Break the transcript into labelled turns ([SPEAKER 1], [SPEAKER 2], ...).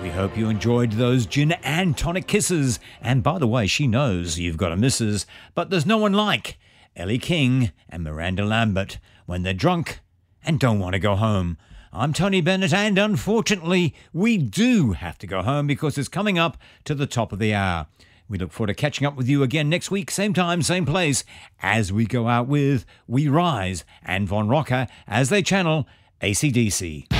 [SPEAKER 1] hope you enjoyed those gin and tonic kisses. And by the way, she knows you've got a missus, but there's no one like Ellie King and Miranda Lambert when they're drunk and don't want to go home. I'm Tony Bennett, and unfortunately, we do have to go home because it's coming up to the top of the hour. We look forward to catching up with you again next week, same time, same place, as we go out with We Rise and Von Rocker as they channel AC/DC.